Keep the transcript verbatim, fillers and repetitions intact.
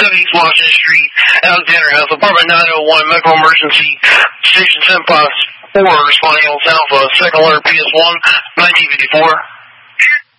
seventy East Washington Street, Alexander House, apartment nine oh one, medical emergency, station seven five four, responding on sound for second alert P S one, nineteen fifty-four.